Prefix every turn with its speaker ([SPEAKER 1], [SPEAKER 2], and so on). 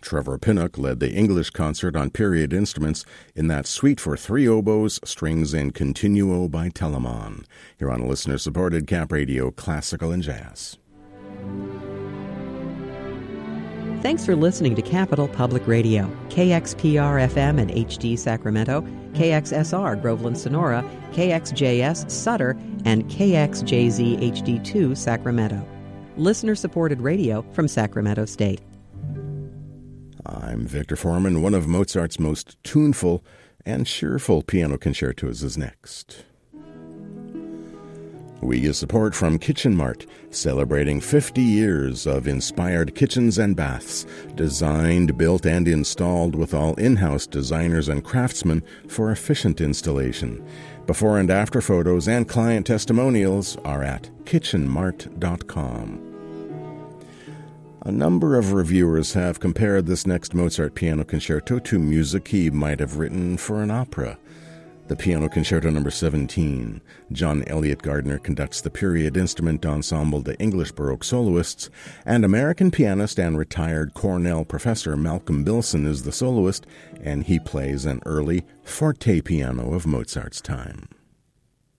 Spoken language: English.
[SPEAKER 1] Trevor Pinnock led the English concert on period instruments in that suite for 3 oboes, strings, and continuo by Telemann. Here on listener-supported Cap Radio Classical and Jazz.
[SPEAKER 2] Thanks for listening to Capital Public Radio, KXPR-FM in HD Sacramento, KXSR Groveland Sonora, KXJS Sutter, and KXJZ HD2 Sacramento. Listener-supported radio from Sacramento State.
[SPEAKER 1] I'm Victor Foreman. One of Mozart's most tuneful and cheerful piano concertos is next. We get support from Kitchen Mart, celebrating 50 years of inspired kitchens and baths, designed, built, and installed with all in-house designers and craftsmen for efficient installation. Before and after photos and client testimonials are at kitchenmart.com. A number of reviewers have compared this next Mozart piano concerto to music he might have written for an opera. The Piano Concerto No. 17. John Elliott Gardner conducts the period instrument ensemble The English Baroque Soloists, and American pianist and retired Cornell professor Malcolm Bilson is the soloist, and he plays an early forte piano of Mozart's time.